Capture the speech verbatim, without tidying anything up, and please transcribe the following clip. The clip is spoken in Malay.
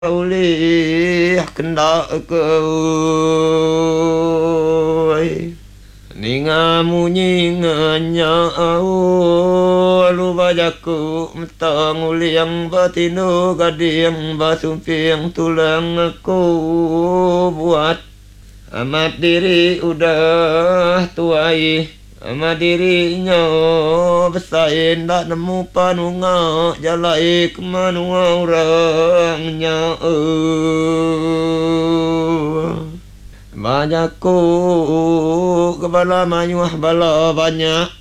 Ulih kendak kau ninga munyi nganya au lu bajaku metang uliang batinu gading basumpiang tulang aku buat amat diri udah tuai amat dirinya besain tak nemu panunga jalai kemanua orangnya uh. Banyakku kepala mayuah bala banyak